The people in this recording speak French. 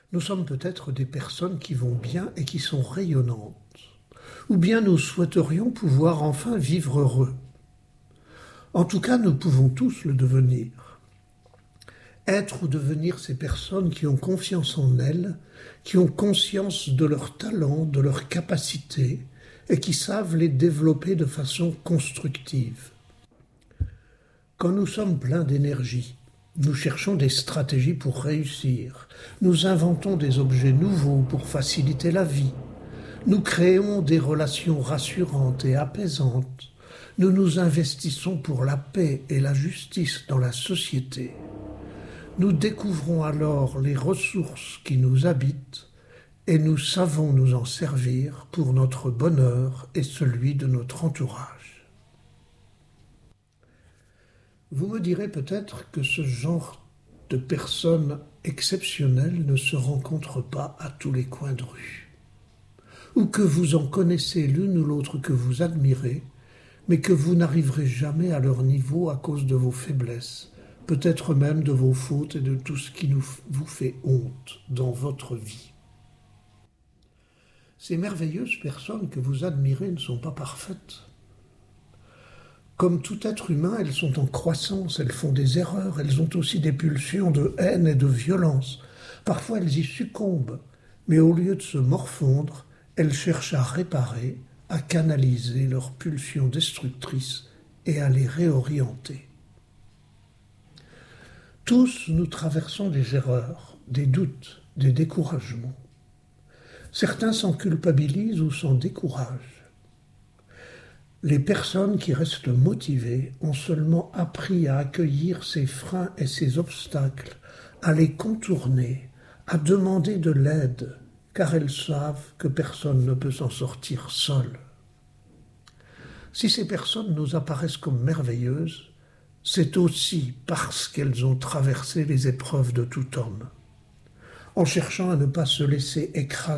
Nous sommes peut-être des personnes qui vont bien et qui sont rayonnantes. Ou bien nous souhaiterions pouvoir enfin vivre heureux. En tout cas, nous pouvons tous le devenir. Être ou devenir ces personnes qui ont confiance en elles, qui ont conscience de leurs talents, de leurs capacités, et qui savent les développer de façon constructive. Quand nous sommes pleins d'énergie, nous cherchons des stratégies pour réussir, nous inventons des objets nouveaux pour faciliter la vie, nous créons des relations rassurantes et apaisantes, nous nous investissons pour la paix et la justice dans la société. Nous découvrons alors les ressources qui nous habitent et nous savons nous en servir pour notre bonheur et celui de notre entourage. Vous me direz peut-être que ce genre de personnes exceptionnelles ne se rencontre pas à tous les coins de rue, ou que vous en connaissez l'une ou l'autre que vous admirez, mais que vous n'arriverez jamais à leur niveau à cause de vos faiblesses, peut-être même de vos fautes et de tout ce qui vous fait honte dans votre vie. Ces merveilleuses personnes que vous admirez ne sont pas parfaites. Comme tout être humain, elles sont en croissance, elles font des erreurs, elles ont aussi des pulsions de haine et de violence. Parfois elles y succombent, mais au lieu de se morfondre, elles cherchent à réparer, à canaliser leurs pulsions destructrices et à les réorienter. Tous nous traversons des erreurs, des doutes, des découragements. Certains s'en culpabilisent ou s'en découragent. Les personnes qui restent motivées ont seulement appris à accueillir ces freins et ces obstacles, à les contourner, à demander de l'aide, car elles savent que personne ne peut s'en sortir seul. Si ces personnes nous apparaissent comme merveilleuses, c'est aussi parce qu'elles ont traversé les épreuves de tout homme, en cherchant à ne pas se laisser écraser